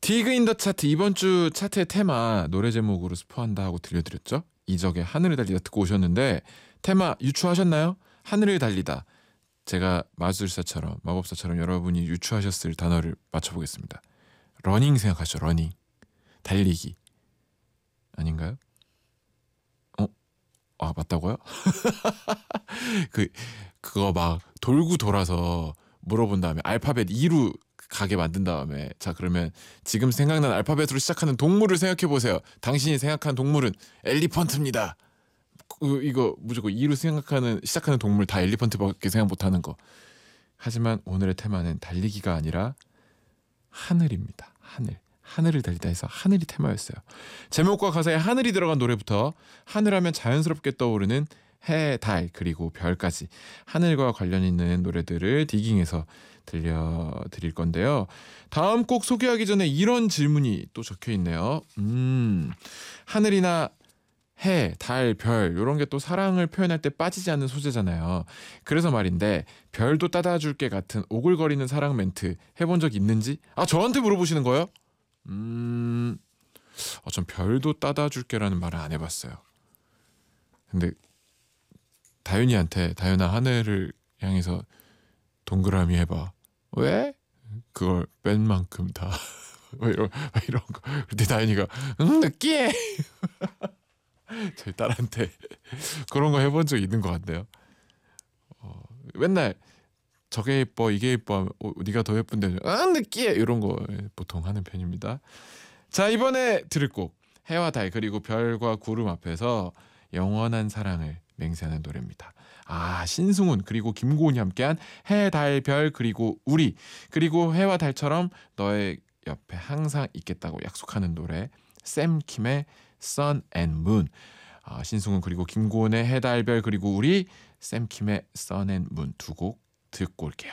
디그 인 더 차트 이번 주 차트의 테마 노래 제목으로 스포한다 하고 들려드렸죠. 이적의 하늘을 달리다 듣고 오셨는데 테마 유추하셨나요? 하늘을 달리다. 제가 마술사처럼 마법사처럼 여러분이 유추하셨을 단어를 맞춰보겠습니다. 러닝 생각하시죠. 러닝. 달리기. 아닌가요? 아 맞다고요? 그거 막 돌고 돌아서 물어본 다음에 알파벳 2로 가게 만든 다음에 자 그러면 지금 생각난 알파벳으로 시작하는 동물을 생각해 보세요. 당신이 생각한 동물은 엘리펀트입니다. 이거 무조건 2로 시작하는 동물 다 엘리펀트밖에 생각 못하는 거. 하지만 오늘의 테마는 달리기가 아니라 하늘입니다. 하늘을 달리다 해서 하늘이 테마였어요. 제목과 가사에 하늘이 들어간 노래부터 하늘하면 자연스럽게 떠오르는 해, 달, 그리고 별까지 하늘과 관련 있는 노래들을 디깅해서 들려드릴 건데요. 다음 곡 소개하기 전에 이런 질문이 또 적혀 있네요. 하늘이나 해, 달, 별 이런 게 또 사랑을 표현할 때 빠지지 않는 소재잖아요. 그래서 말인데 별도 따다줄게 같은 오글거리는 사랑 멘트 해본 적 있는지? 아 저한테 물어보시는 거예요? 전 별도 따다줄게라는 말을 안 해봤어요. 근데 다윤아 하늘을 향해서 동그라미 해봐. 왜? 그걸 뺀 만큼 다 이런 거. 그때 다윤이가 느끼해. 저희 딸한테 그런 거 해본 적 있는 것 같네요. 맨날 저게 예뻐 이게 예뻐 네가 더 예쁜데 느끼해 이런 거 보통 하는 편입니다. 자 이번에 들을 곡 해와 달 그리고 별과 구름 앞에서 영원한 사랑을 맹세하는 노래입니다. 신승훈 그리고 김고은이 함께한 해, 달, 별 그리고 우리 그리고 해와 달처럼 너의 옆에 항상 있겠다고 약속하는 노래 샘킴의 Sun and Moon. 신승훈 그리고 김고은의 해, 달, 별 그리고 우리 샘킴의 Sun and Moon 두 곡 듣고 올게요.